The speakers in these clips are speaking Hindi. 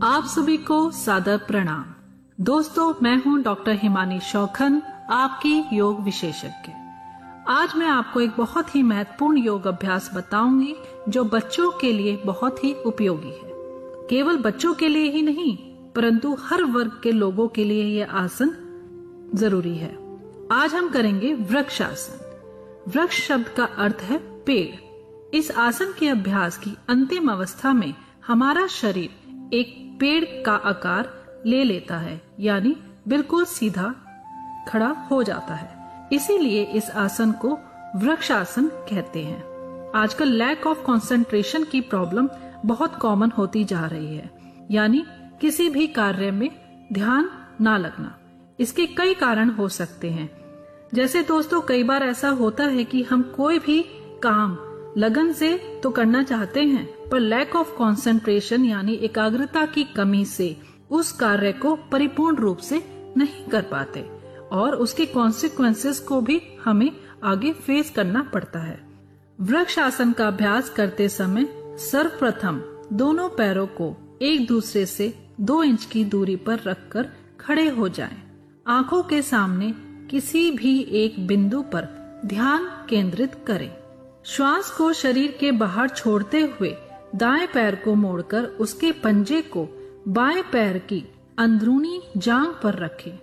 आप सभी को सादर प्रणाम। दोस्तों, मैं हूं डॉक्टर हिमानी शौखन, आपकी योग विशेषज्ञ। आज मैं आपको एक बहुत ही महत्वपूर्ण योग अभ्यास बताऊंगी जो बच्चों के लिए बहुत ही उपयोगी है। केवल बच्चों के लिए ही नहीं, परंतु हर वर्ग के लोगों के लिए यह आसन जरूरी है। आज हम करेंगे वृक्ष आसन। वृक्ष शब्द का अर्थ है पेड़। इस आसन के अभ्यास की अंतिम अवस्था में हमारा शरीर एक पेड़ का आकार ले लेता है, यानी बिल्कुल सीधा खड़ा हो जाता है। इसीलिए इस आसन को वृक्ष आसन कहते हैं। आजकल लैक ऑफ कंसंट्रेशन की प्रॉब्लम बहुत कॉमन होती जा रही है, यानी किसी भी कार्य में ध्यान ना लगना। इसके कई कारण हो सकते हैं। जैसे दोस्तों, कई बार ऐसा होता है कि हम कोई भी काम लगन से तो करना चाहते हैं, पर लैक ऑफ कंसंट्रेशन यानी एकाग्रता की कमी से उस कार्य को परिपूर्ण रूप से नहीं कर पाते और उसके कॉन्सिक्वेंसेस को भी हमें आगे फेस करना पड़ता है। वृक्ष आसन का अभ्यास करते समय सर्वप्रथम दोनों पैरों को एक दूसरे से 2 इंच की दूरी पर रखकर खड़े हो जाएं। आंखों के सामने किसी भी एक बिंदु पर ध्यान केंद्रित करें। श्वास को शरीर के बाहर छोड़ते हुए दाएं पैर को मोड़कर उसके पंजे को बाएं पैर की अंदरूनी जांघ पर रखें।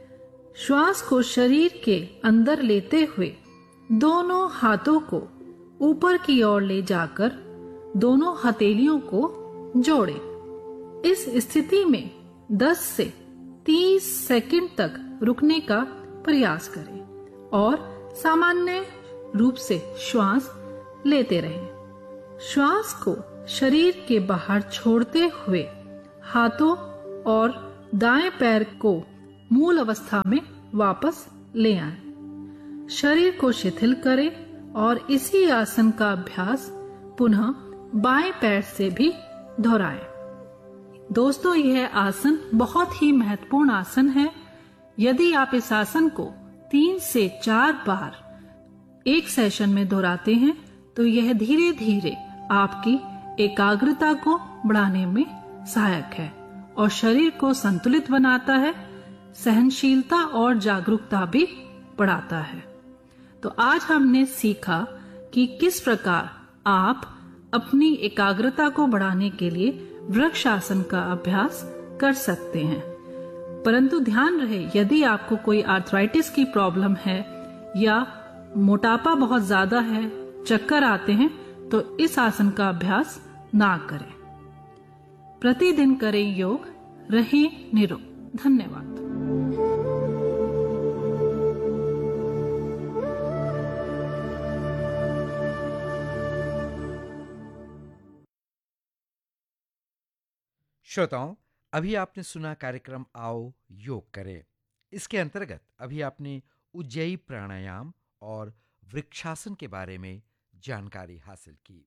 श्वास को शरीर के अंदर लेते हुए दोनों हाथों को ऊपर की ओर ले जाकर दोनों हथेलियों को जोड़ें। इस स्थिति में 10 से 30 सेकंड तक रुकने का प्रयास करें और सामान्य रूप से श्वास लेते रहें। श्वास को शरीर के बाहर छोड़ते हुए हाथों और दाएं पैर को मूल अवस्था में वापस ले आएं। शरीर को शिथिल करें और इसी आसन का अभ्यास पुनः बाएं पैर से भी दोहराएं। दोस्तों, यह आसन बहुत ही महत्वपूर्ण आसन है। यदि आप इस आसन को 3 से 4 बार एक सेशन में दोहराते हैं तो यह धीरे धीरे आपकी एकाग्रता को बढ़ाने में सहायक है और शरीर को संतुलित बनाता है, सहनशीलता और जागरूकता भी बढ़ाता है। तो आज हमने सीखा कि किस प्रकार आप अपनी एकाग्रता को बढ़ाने के लिए वृक्ष आसन का अभ्यास कर सकते हैं। परंतु ध्यान रहे, यदि आपको कोई आर्थराइटिस की प्रॉब्लम है या मोटापा बहुत ज्यादा है, चक्कर आते हैं, तो इस आसन का अभ्यास ना करें। प्रतिदिन करें योग, रहें निरोग। धन्यवाद। श्रोताओं, अभी आपने सुना कार्यक्रम आओ योग करें। इसके अंतर्गत अभी आपने उज्जयी प्राणायाम और वृक्षासन के बारे में जानकारी हासिल की।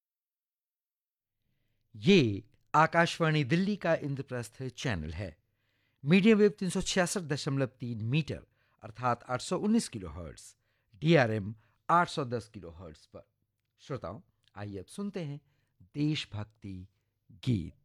ये आकाशवाणी दिल्ली का इंद्रप्रस्थ चैनल है। मीडियम वेव 366.3 मीटर अर्थात 819 किलोहर्ट्ज, DRM 810 किलोहर्ट्ज पर। श्रोताओं, आइए अब सुनते हैं देशभक्ति गीत।